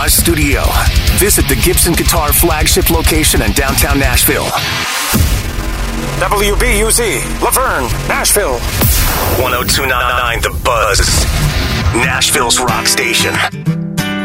Garage Studio. Visit the Gibson Guitar flagship location in downtown Nashville. WBUZ, Laverne, Nashville. 102.9 The Buzz, Nashville's rock station.